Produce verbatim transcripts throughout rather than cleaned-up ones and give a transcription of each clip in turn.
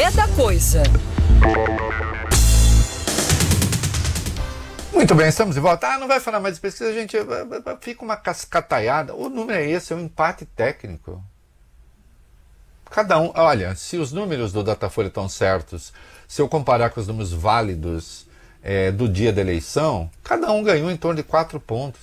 é da coisa. Muito bem, estamos de volta. Ah, não vai falar mais de pesquisa, gente. Fica uma cascataiada. O número é esse, é um empate técnico. Cada um, olha, se os números do Datafolha estão certos, se eu comparar com os números válidos é, do dia da eleição, cada um ganhou em torno de quatro pontos.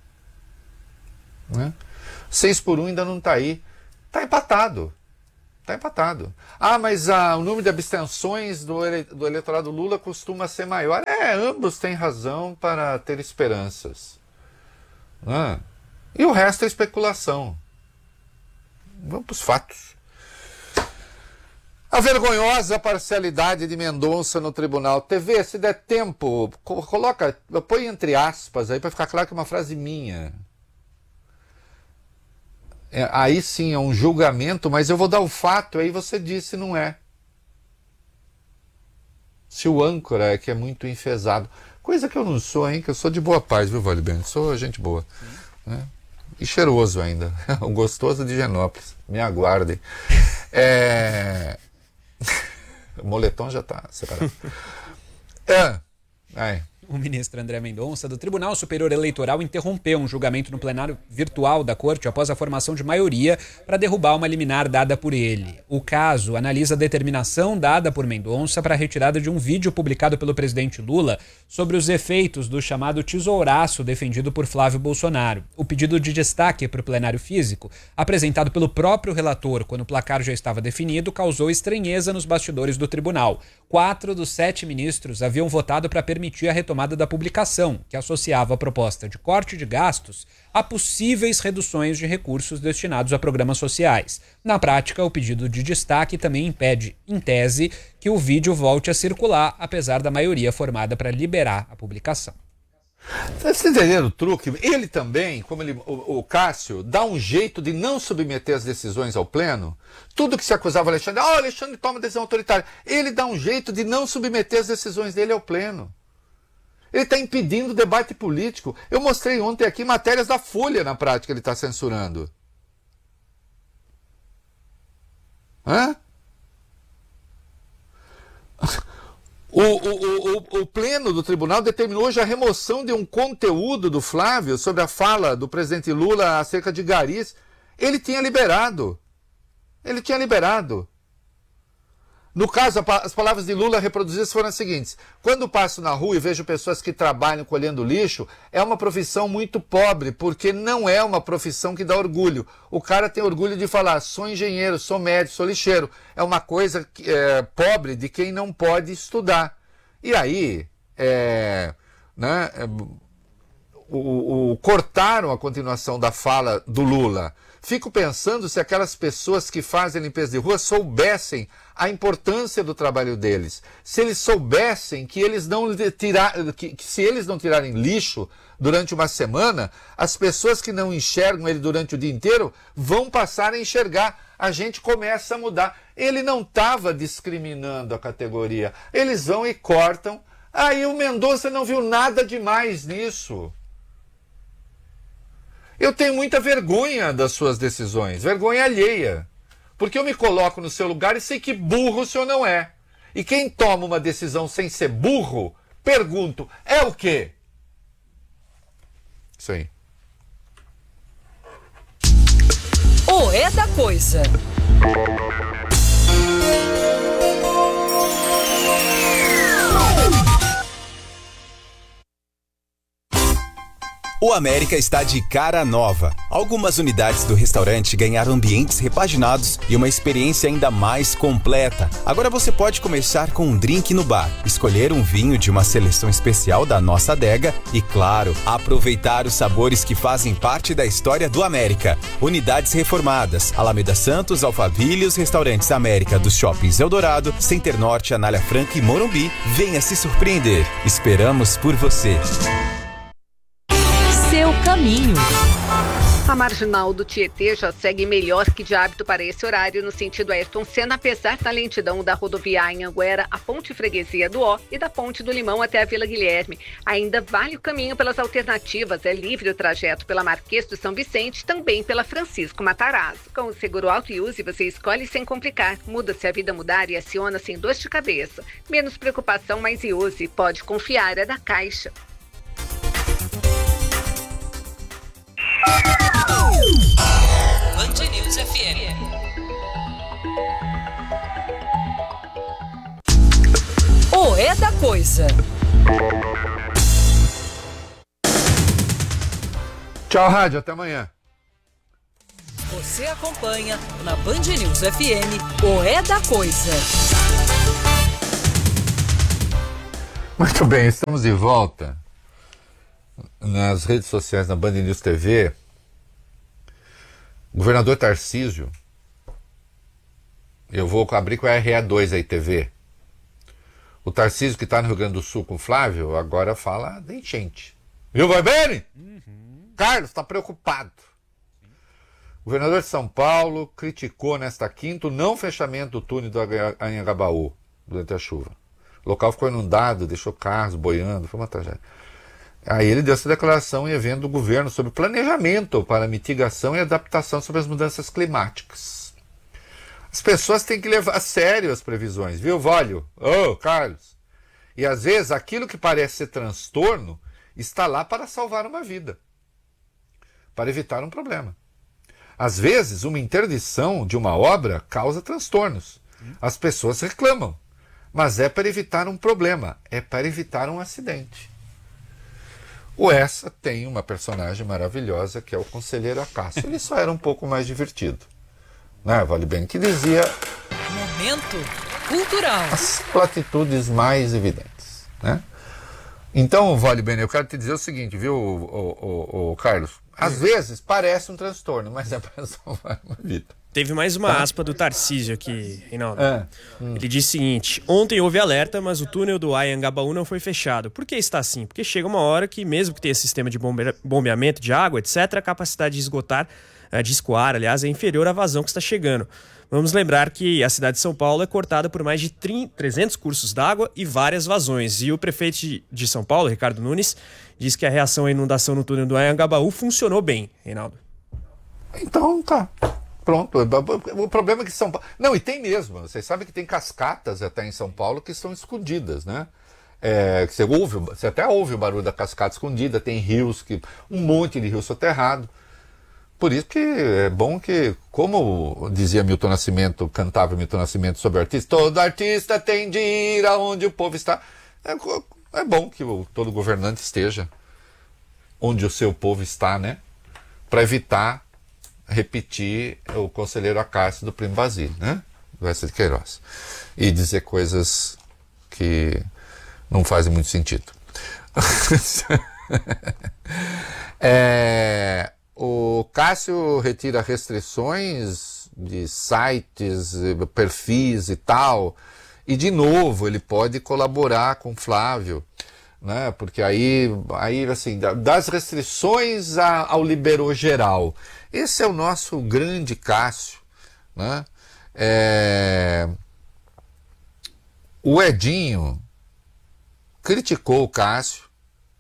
Né? Seis por um ainda não está aí. Está empatado. Está empatado. Ah, mas ah, o número de abstenções do, ele, do eleitorado Lula costuma ser maior. É, ambos têm razão para ter esperanças. Né? E o resto é especulação. Vamos para os fatos. A vergonhosa parcialidade de Mendonça no tribunal. T V, se der tempo, coloca, põe entre aspas aí para ficar claro que é uma frase minha. É, aí sim é um julgamento, mas eu vou dar o fato, aí você diz se não é. Se o âncora é que é muito enfesado. Coisa que eu não sou, hein? Que eu sou de boa paz, viu, Vale Bem? Sou gente boa. Né? E cheiroso ainda. O gostoso de Genópolis. Me aguardem. É... O moletom já está separado. É. Ai. O ministro André Mendonça, do Tribunal Superior Eleitoral, interrompeu um julgamento no plenário virtual da Corte após a formação de maioria para derrubar uma liminar dada por ele. O caso analisa a determinação dada por Mendonça para a retirada de um vídeo publicado pelo presidente Lula sobre os efeitos do chamado tesouraço defendido por Flávio Bolsonaro. O pedido de destaque para o plenário físico, apresentado pelo próprio relator quando o placar já estava definido, causou estranheza nos bastidores do tribunal. Quatro dos sete ministros haviam votado para permitir a retomada da publicação, que associava a proposta de corte de gastos a possíveis reduções de recursos destinados a programas sociais. Na prática, o pedido de destaque também impede, em tese, que o vídeo volte a circular, apesar da maioria formada para liberar a publicação. Vocês entenderam o truque? Ele também, como ele, o, o Cássio, dá um jeito de não submeter as decisões ao pleno. Tudo que se acusava o Alexandre, oh, Alexandre toma decisão autoritária. Ele dá um jeito de não submeter as decisões dele ao pleno. Ele está impedindo o debate político. Eu mostrei ontem aqui matérias da Folha, na prática, ele está censurando. Hã? O, o, o, o pleno do tribunal determinou hoje a remoção de um conteúdo do Flávio sobre a fala do presidente Lula acerca de garis. Ele tinha liberado. Ele tinha liberado. No caso, as palavras de Lula reproduzidas foram as seguintes: quando passo na rua e vejo pessoas que trabalham colhendo lixo, é uma profissão muito pobre, porque não é uma profissão que dá orgulho. O cara tem orgulho de falar, sou engenheiro, sou médico, sou lixeiro. É uma coisa é, pobre de quem não pode estudar. E aí, é, né, é, o, o, cortaram a continuação da fala do Lula. Fico pensando se aquelas pessoas que fazem limpeza de rua soubessem a importância do trabalho deles. Se eles soubessem que eles não tirar, que, que se eles não tirarem lixo durante uma semana, as pessoas que não enxergam ele durante o dia inteiro vão passar a enxergar. A gente começa a mudar. Ele não estava discriminando a categoria. Eles vão e cortam. Aí o Mendonça não viu nada demais nisso. Eu tenho muita vergonha das suas decisões, vergonha alheia. Porque eu me coloco no seu lugar e sei que burro o senhor não é. E quem toma uma decisão sem ser burro, pergunto, é o quê? Isso aí. O é da coisa. O América está de cara nova. Algumas unidades do restaurante ganharam ambientes repaginados e uma experiência ainda mais completa. Agora você pode começar com um drink no bar, escolher um vinho de uma seleção especial da nossa adega e, claro, aproveitar os sabores que fazem parte da história do América. Unidades reformadas: Alameda Santos, Alphaville, os restaurantes América dos shoppings Eldorado, Center Norte, Anália Franca e Morumbi. Venha se surpreender. Esperamos por você. Seu caminho. A marginal do Tietê já segue melhor que de hábito para esse horário no sentido Ayrton Senna, apesar da lentidão da rodovia Anhanguera, a Ponte Freguesia do Ó e da Ponte do Limão até a Vila Guilherme. Ainda vale o caminho pelas alternativas, é livre o trajeto pela Marquês do São Vicente, também pela Francisco Matarazzo. Com o seguro Auto e Use, você escolhe sem complicar. Muda se a vida mudar e aciona sem dor de cabeça. Menos preocupação, mais Use. Pode confiar, é da Caixa. Band News F M. O É da Coisa. Tchau, rádio. Até amanhã. Você acompanha na Band News F M o É da Coisa. Muito bem, estamos de volta nas redes sociais, na Band News T V. Governador Tarcísio, eu vou abrir com a R E dois aí, T V. O Tarcísio, que está no Rio Grande do Sul com o Flávio, agora fala de enchente. Viu, vai bem? Uhum. Carlos está preocupado. O governador de São Paulo criticou nesta quinta o não fechamento do túnel do Anhangabaú durante a chuva. O local ficou inundado, deixou carros boiando, foi uma tragédia. Aí ele deu essa declaração em evento do governo sobre planejamento para mitigação e adaptação sobre as mudanças climáticas. As pessoas têm que levar a sério as previsões, viu, Vólio? Ô, oh, Carlos. E às vezes aquilo que parece ser transtorno está lá para salvar uma vida, para evitar um problema. Às vezes, uma interdição de uma obra causa transtornos. As pessoas reclamam, mas é para evitar um problema, é para evitar um acidente. O Essa tem uma personagem maravilhosa que é o Conselheiro Acácio. Ele só era um pouco mais divertido, né, Vale Bem? Que dizia Momento cultural. as platitudes mais evidentes, né? Então, Vale Bem, eu quero te dizer o seguinte, viu, o, o, o, o Carlos? Às vezes parece um transtorno, mas é para salvar uma vida. Teve mais uma Tá. aspa do Tarcísio aqui, Reinaldo. É. Hum. Ele disse o seguinte: ontem houve alerta, mas o túnel do Anhangabaú não foi fechado. Por que está assim? Porque chega uma hora que, mesmo que tenha sistema de bombe- bombeamento de água, etcétera, a capacidade de esgotar, de escoar, aliás, é inferior à vazão que está chegando. Vamos lembrar que a cidade de São Paulo é cortada por mais de trezentos cursos d'água e várias vazões. E o prefeito de São Paulo, Ricardo Nunes, diz que a reação à inundação no túnel do Anhangabaú funcionou bem, Reinaldo. Então, tá. Pronto. O problema é que São Paulo... Não, e tem mesmo. Vocês sabem que tem cascatas até em São Paulo que estão escondidas, né? É, que você, ouve, você até ouve o barulho da cascata escondida, tem rios, que um monte de rio soterrado. Por isso que é bom que, como dizia Milton Nascimento, cantava Milton Nascimento sobre o artista, todo artista tem de ir aonde o povo está. É, é bom que o, todo governante esteja onde o seu povo está, né? Para evitar repetir o Conselheiro Acácio do Primo Basílio, né? Do Essa de Queiroz. E dizer coisas que não fazem muito sentido. é... O Cássio retira restrições de sites, perfis e tal, e de novo ele pode colaborar com o Flávio, né? Porque aí, aí assim, das restrições ao liberou geral. Esse é o nosso grande Cássio, né? É... O Edinho criticou o Cássio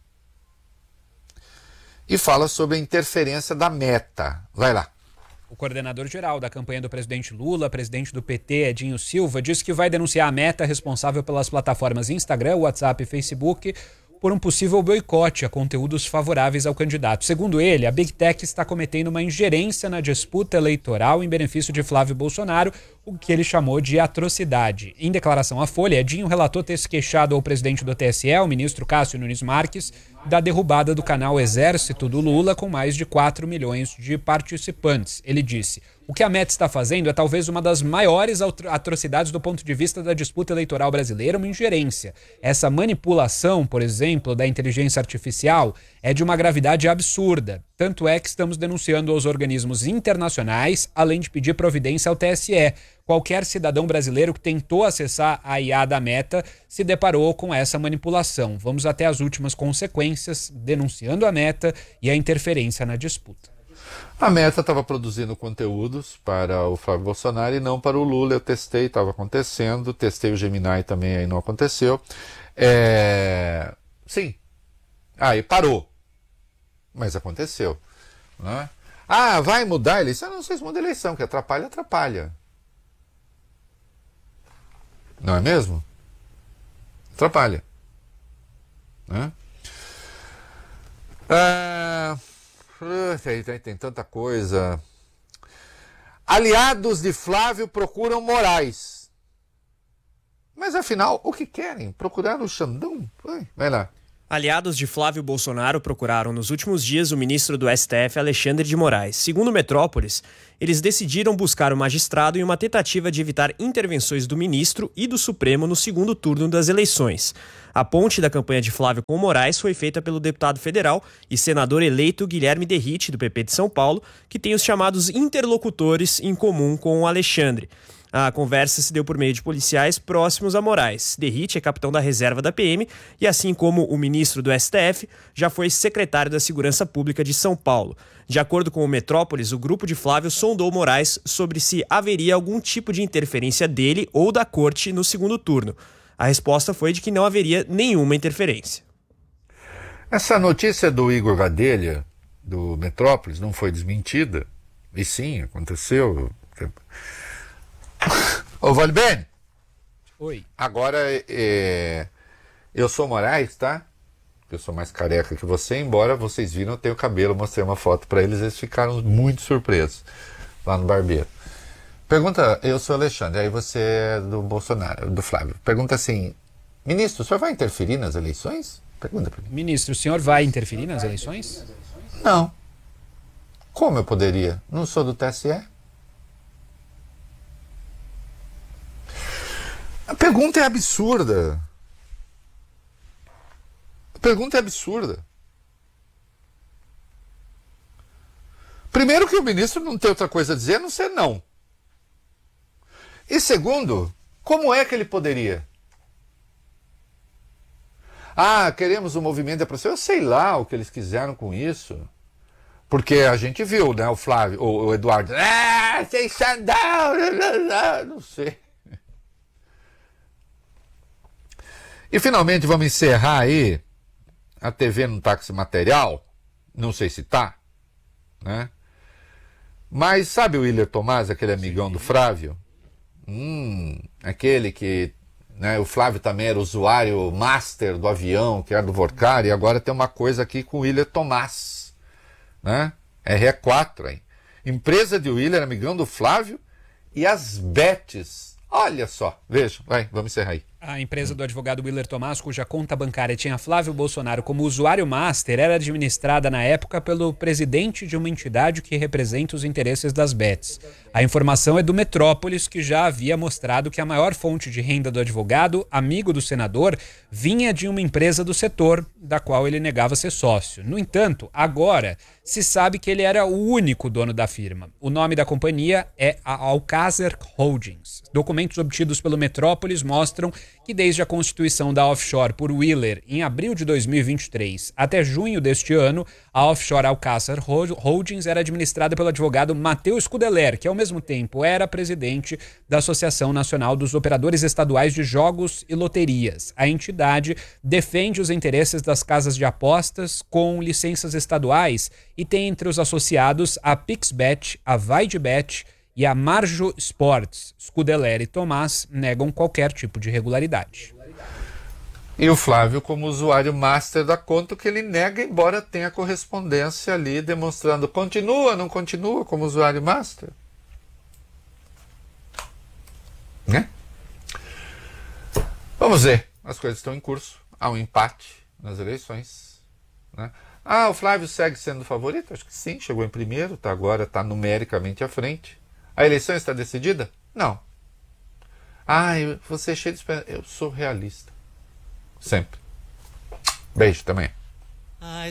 e fala sobre a interferência da Meta. Vai lá. O coordenador-geral da campanha do presidente Lula, presidente do P T, Edinho Silva, disse que vai denunciar a Meta, responsável pelas plataformas Instagram, WhatsApp e Facebook, por um possível boicote a conteúdos favoráveis ao candidato. Segundo ele, a Big Tech está cometendo uma ingerência na disputa eleitoral em benefício de Flávio Bolsonaro, o que ele chamou de atrocidade. Em declaração à Folha, Edinho relatou ter se queixado ao presidente do T S E, o ministro Cássio Nunes Marques, da derrubada do canal Exército do Lula com mais de quatro milhões de participantes. Ele disse: o que a Meta está fazendo é talvez uma das maiores atrocidades do ponto de vista da disputa eleitoral brasileira, uma ingerência. Essa manipulação, por exemplo, da inteligência artificial é de uma gravidade absurda. Tanto é que estamos denunciando aos organismos internacionais, além de pedir providência ao T S E. Qualquer cidadão brasileiro que tentou acessar a I A da Meta se deparou com essa manipulação. Vamos até as últimas consequências, denunciando a Meta e a interferência na disputa. A Meta estava produzindo conteúdos para o Flávio Bolsonaro e não para o Lula. Eu testei, estava acontecendo. Testei o Gemini também, aí não aconteceu. É... Sim. Aí parou. Mas aconteceu. Né? Ah, vai mudar a eleição? Não sei se muda a eleição, que atrapalha, atrapalha. Não é mesmo? Atrapalha. Né? Ah... Tem, tem, tem tanta coisa. Aliados de Flávio procuram Moraes. Mas afinal, o que querem? Procurar o Xandão? Vai, vai lá. Aliados de Flávio Bolsonaro procuraram nos últimos dias o ministro do S T F, Alexandre de Moraes. Segundo Metrópolis, eles decidiram buscar o magistrado em uma tentativa de evitar intervenções do ministro e do Supremo no segundo turno das eleições. A ponte da campanha de Flávio com Moraes foi feita pelo deputado federal e senador eleito Guilherme Derrite, do P P de São Paulo, que tem os chamados interlocutores em comum com o Alexandre. A conversa se deu por meio de policiais próximos a Moraes. Derrite é capitão da reserva da P M e, assim como o ministro do S T F, já foi secretário da Segurança Pública de São Paulo. De acordo com o Metrópolis, o grupo de Flávio sondou Moraes sobre se haveria algum tipo de interferência dele ou da corte no segundo turno. A resposta foi de que não haveria nenhuma interferência. Essa notícia do Igor Gadelha, do Metrópolis, não foi desmentida. E sim, aconteceu. Ô, Valbene. Oi. Agora, é, eu sou Moraes, tá? Eu sou mais careca que você, embora vocês viram, eu tenho cabelo. Mostrei uma foto pra eles, eles ficaram muito surpresos lá no barbeiro. Pergunta, eu sou Alexandre, aí você é do Bolsonaro, do Flávio. Pergunta assim, ministro, o senhor vai interferir nas eleições? Pergunta pra mim. Ministro, o senhor vai interferir nas eleições? Não. Como eu poderia? Não sou do T S E? A pergunta é absurda. A pergunta é absurda. Primeiro que o ministro não tem outra coisa a dizer a não ser não. E segundo, como é que ele poderia? Ah, queremos um movimento de aproximação. Eu sei lá o que eles quiseram com isso. Porque a gente viu, né, o Flávio, o, o Eduardo. Ah, sem Xandão, não sei. E finalmente vamos encerrar aí. A T V não tá com esse material. Não sei se tá. Né? Mas sabe o Willer Tomás, aquele amigão do Flávio? Hum, aquele que, né, o Flávio também era usuário master do avião, que era do Vorcar, e agora tem uma coisa aqui com o Willer Tomás, né? R E quatro, hein? Empresa de Willer, amigão do Flávio, e as bets. Olha só, veja, vai, vamos encerrar aí. A empresa do advogado Willer Tomás, cuja conta bancária tinha Flávio Bolsonaro como usuário master, era administrada na época pelo presidente de uma entidade que representa os interesses das bets. A informação é do Metrópolis, que já havia mostrado que a maior fonte de renda do advogado, amigo do senador, vinha de uma empresa do setor, da qual ele negava ser sócio. No entanto, agora se sabe que ele era o único dono da firma. O nome da companhia é a Alcázar Holdings. Documentos obtidos pelo Metrópolis mostram que desde a constituição da offshore por Willer em abril de dois mil e vinte e três até junho deste ano, a offshore Alcázar Holdings era administrada pelo advogado Matheus Scudeler, que ao mesmo tempo era presidente da Associação Nacional dos Operadores Estaduais de Jogos e Loterias. A entidade defende os interesses das casas de apostas com licenças estaduais e tem entre os associados a Pixbet, a VideBet e a Marjo Sports. Scudeler e Tomás negam qualquer tipo de irregularidade. E o Flávio como usuário master da conta, que ele nega, embora tenha correspondência ali demonstrando continua, não continua como usuário master. Né? Vamos ver, as coisas estão em curso. Há um empate nas eleições. Né? Ah, o Flávio segue sendo favorito? Acho que sim, chegou em primeiro, tá, agora está numericamente à frente. A eleição está decidida? Não. Ah, você é cheio de esperança. Eu sou realista. Sempre. Beijo também.